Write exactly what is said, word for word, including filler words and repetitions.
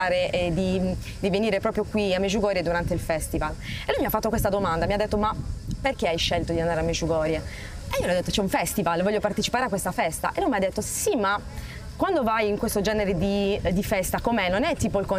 e di, di venire proprio qui a Medjugorje durante il festival. E lui mi ha fatto questa domanda, mi ha detto: ma perché hai scelto di andare a Medjugorje? E io gli ho detto: c'è un festival, voglio partecipare a questa festa. E lui mi ha detto: sì, ma quando vai in questo genere di, di festa, com'è? Non è tipo il